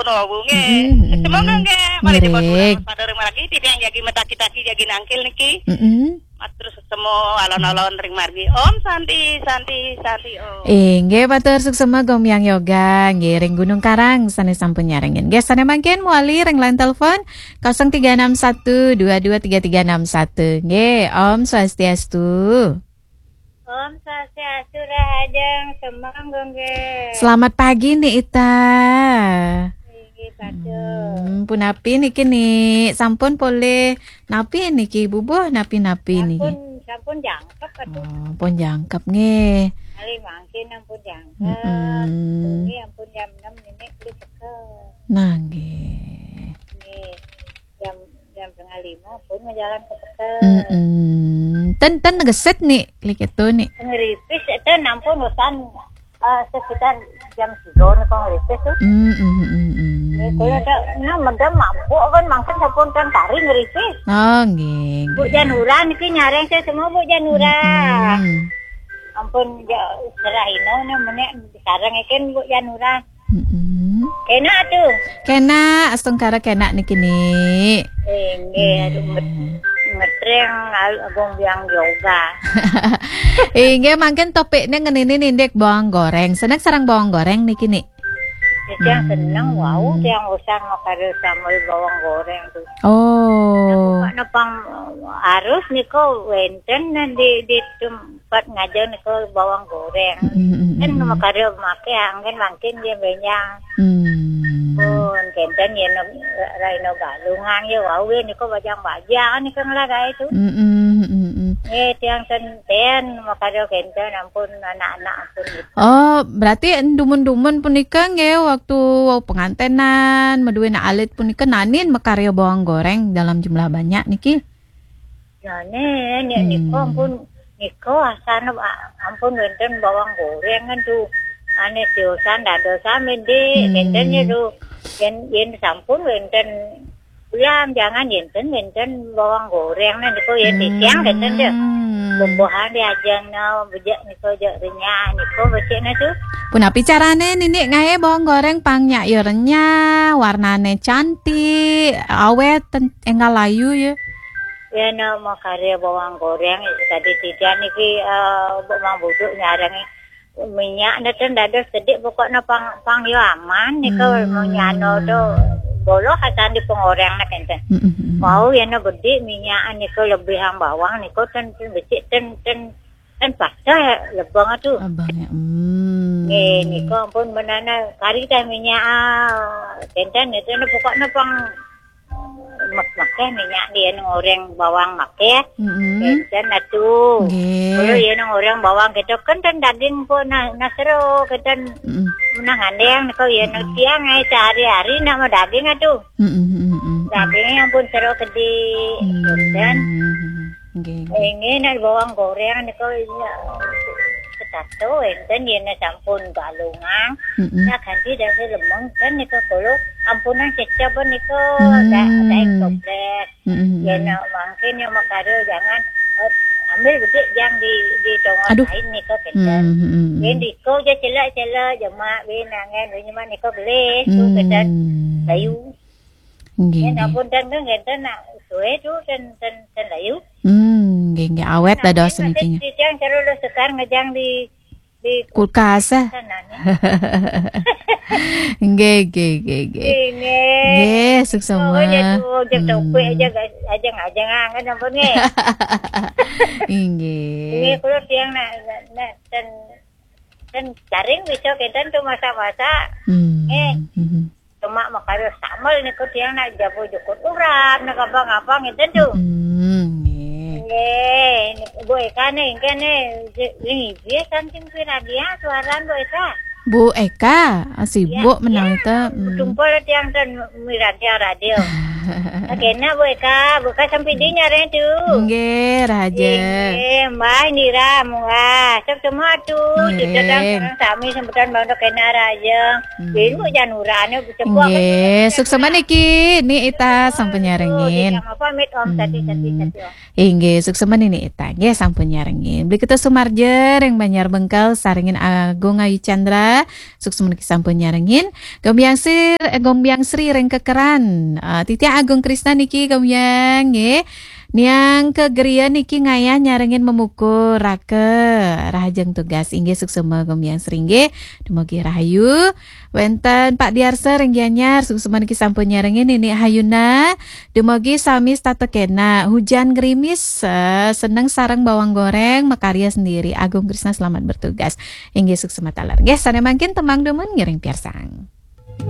kono bunge. Semoga nggih mari dipun padha margi tiyang jagi metaki-taki jagi nangkil niki. Matur sesemo alon-alon ring margi. Om Santi Om. Nggih matur suksema Gomyang Yoga nggih ring Gunung Karang sanes sampun nyarengen. Nggih sane mangken muali ring line telepon 0361223361. Nggih Om Swastiastu. Om Swastiastu Rahajeng semangga nggih. Selamat pagi nih Ita. Punapi niki nih sampun boleh napi niki bubuh napi-napi niki. Sampun jangkep atuh. Pun jangkep nggih. Ali mangkin ampun jangkep. Ini ampun jam 6 ini beli teke. Nah nggih. Nggih. Jam 4:30 pun menjalan ke teke. Ten geset nih klik itu nih. Ngeripis itu ampun usan sekitar jam 3 nih kok ngeripis tuh. Kalau ada mendem mampu kan mangsung sampun kan tari ngeripis. Oh nggih. Bu Janura niki nyareng saya semua Bu Janura. Ampun serahino namanya sekarang ikan Bu Janura. Kena tuh. Kena astungkara kena niki nih. Nggih aduh ngetreng agong biang yoga. Nggih mangken topiknya ngenini nindek bawang goreng. Seneng sarang bawang goreng niki nih. Yang seneng wow yang usah makare sambal bawang goreng tuh. Oh. Napang harus niko wenten di tempat ngajar niko bawang goreng. Kan makare make angin mangkin dia banyak. Pun kenten yen raino galungan ya wow niko bajang-bajang niko ngelaga itu. Tiang ten makare kenten ampun anak-anak ampun gitu. Oh, berarti dumun-dumun punika nggih waktu pengantenan maduena alit punika nanin makarya bawang goreng dalam jumlah banyak niki. Ya niko ampun niko asana ampun wenten bawang goreng kan tuh. Ane dosan dadosa mende kentennya tuh. Yen sampun wenten ulang jangan wenten bawang goreng niko yen disiang kenten deh. Bumbuhan diajang na bejak niko jak renyah niko becekna tuh. Punapi carane nini ngae bawang goreng pangnya ya renyah, warnane cantik, awet enggal layu ya. Ya no mau karya bawang goreng tadi tidak niki bawang buduk nyarangi minyak neten dados sedek pokoknya pang yo aman niko mau nyano do boloh hasan di pengorengna kenten. Mau ya no gede minyak niko lebih hang bawang niko ten becik ten paksa lebang atuh. Abangnya. Niko ampun menana kari teh minyak kenten itu pokoknya pang make minyak dia ngoreng bawang make kenten atuh. Kalau dia ngoreng bawang gitu kan daging pun nasro kenten menang andeng niko ya tiang ai sehari-hari nama daging atuh. Dagingnya ampun seru gede kenten. Ingin bawang goreng niko satu enten yen sampun galungan ya ganti dari lemong kan niko kalau ampunan cecap niko daek toples yen mungkin yang makaro jangan ambil gede yang di tongon lain niko kenten yen niko je celak jema benangan nyema niko geles tu kenten layu yen ampun dan ngenten nak suwe tu ten layu nggih awet dados niki. Yang terus sekarang ngejang di kulkas. Nggih. Nggih, sukses semua. Jek topik aja ngajang apa nggih. Nggih. Nggih kulo tiang nak ten jaring bisa keten tuh masa-masa. Cuma makaro samal niku tiang nak jago jukut urap nak apa-apa ngeten tuh. Bu Eka nih, ini dia kantin piradia suaran Bu Eka. Bu Eka, sibuk menang itu. Tumpul tiang dan miradia radio. Kena buka sampai di nyari tu. Nggih, raja. Mbah Nira munga. Semua tu sudah datang sami sembutan bang kena raja. Ibu janurane sebuah. Nggih, suksema niki ni ita sampun nyarengin. Pamit Om tadi. Nggih, suksema ni ita nggih sampun nyarengin. Beli kita Sumarjer yang Banjar Bengkel saringin Agung Ayu Chandra. Suksema niki sampun nyarengin. Gombyang Sri reng kekeran. Titi Agung Krisna niki gombyang nggih. Niang kegerian niki ngayah nyarengin memukul rake rahajeng tugas inggih suksema gombyang Sri nggih. Dumugi rahayu. Wenten Pak Diarsa renggianyar suksema niki sampun nyarengin ini hayuna. Dumugi sami tatekena hujan gerimis seneng sareng bawang goreng makarya sendiri. Agung Krisna selamat bertugas. Inggih suksema talar. Nggih sane mangkin temang demen ngiring piarsang.